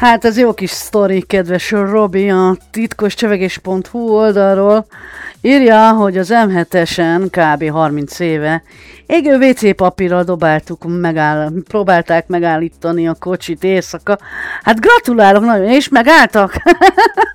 Hát ez jó kis sztori, kedves Robi, a titkoscsevegés.hu oldalról írja, hogy az M7-esen kb. 30 éve égő WC papírral próbálták megállítani a kocsit éjszaka. Hát gratulálok nagyon, és megálltak!